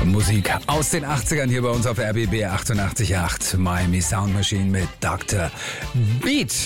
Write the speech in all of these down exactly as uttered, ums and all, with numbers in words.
Musik aus den achtzigern hier bei uns auf R B B achtundachtzig Komma acht. Miami Sound Machine mit Doktor Beat.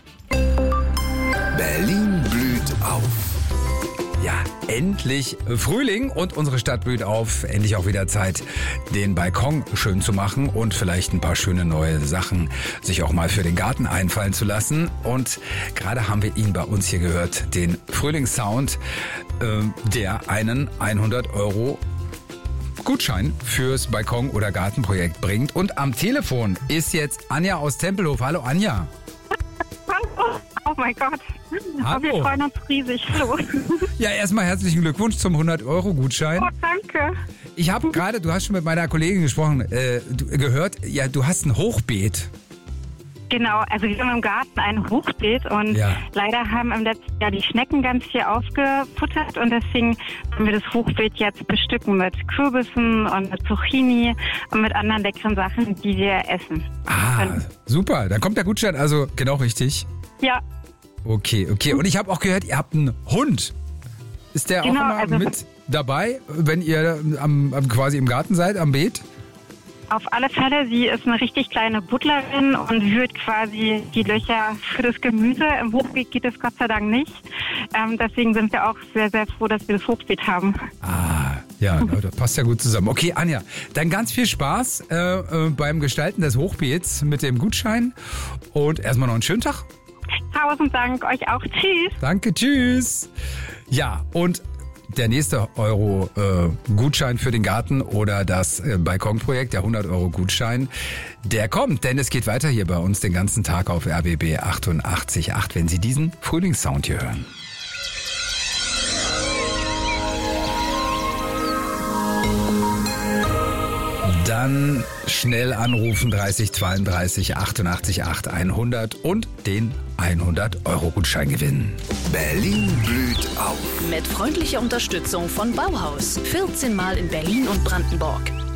Berlin blüht auf. Ja, endlich Frühling und unsere Stadt blüht auf. Endlich auch wieder Zeit, den Balkon schön zu machen und vielleicht ein paar schöne neue Sachen sich auch mal für den Garten einfallen zu lassen. Und gerade haben wir ihn bei uns hier gehört, den Frühlingssound, äh, der einen hundert Euro Gutschein fürs Balkon- oder Gartenprojekt bringt. Und am Telefon ist jetzt Anja aus Tempelhof. Hallo Anja. Hallo. Oh mein Gott. Hallo. Wir freuen uns riesig. Hallo. Ja, erstmal herzlichen Glückwunsch zum hundert Euro Gutschein. Oh, danke. Ich habe gerade, du hast schon mit meiner Kollegin gesprochen, äh, du, gehört, ja, du hast ein Hochbeet. Genau, also wir haben im Garten ein Hochbeet und Ja. leider haben im letzten Jahr die Schnecken ganz viel aufgefuttert und deswegen haben wir das Hochbeet jetzt bestücken mit Kürbissen und mit Zucchini und mit anderen leckeren Sachen, die wir essen. Ah, können. super. Dann kommt der Gutschein also genau richtig. Ja, Okay, okay. Und ich habe auch gehört, ihr habt einen Hund. Ist der Genau, auch immer also- mit dabei, wenn ihr am, am, quasi im Garten seid, am Beet? auf alle Fälle. Sie ist eine richtig kleine Buddlerin und wühlt quasi die Löcher für das Gemüse. Im Hochbeet geht es Gott sei Dank nicht. Ähm, deswegen sind wir auch sehr, sehr froh, dass wir das Hochbeet haben. Ah, ja, das passt ja gut zusammen. Okay, Anja, dann ganz viel Spaß äh, äh, beim Gestalten des Hochbeets mit dem Gutschein. Und erstmal noch einen schönen Tag. Tausend Dank euch auch. Tschüss. Danke, tschüss. Ja, und der nächste Euro äh, Gutschein für den Garten oder das äh, Balkonprojekt, der hundert Euro Gutschein, der kommt, denn es geht weiter hier bei uns den ganzen Tag auf R B B achtundachtzig Komma acht, wenn Sie diesen Frühlingssound hier hören. Dann schnell anrufen dreißig zweiunddreißig achtundachtzig acht hundert und den hundert Euro Gutschein gewinnen. Berlin blüht auf. Mit freundlicher Unterstützung von Bauhaus. vierzehn Mal in Berlin und Brandenburg.